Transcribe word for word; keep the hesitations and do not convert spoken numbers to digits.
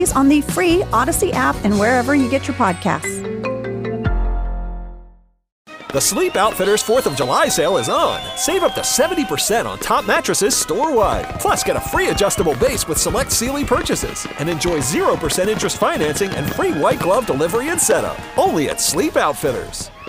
on the free Odyssey app and wherever you get your podcasts. The Sleep Outfitters fourth of July sale is on. Save up to seventy percent on top mattresses store-wide. Plus, get a free adjustable base with select Sealy purchases. And enjoy zero percent interest financing and free white glove delivery and setup. Only at Sleep Outfitters.